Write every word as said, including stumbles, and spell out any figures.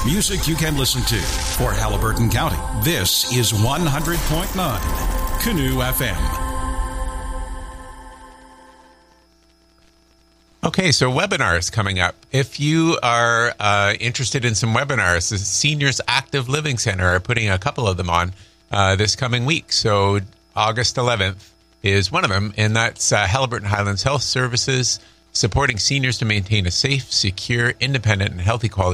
Music you can listen to. For Haliburton County, this is one hundred point nine Canoe F M. Okay, so webinars coming up. If you are uh, interested in some webinars, the Seniors Active Living Center are putting a couple of them on uh, this coming week. So August eleventh is one of them, and that's uh, Haliburton Highlands Health Services, supporting seniors to maintain a safe, secure, independent, and healthy quality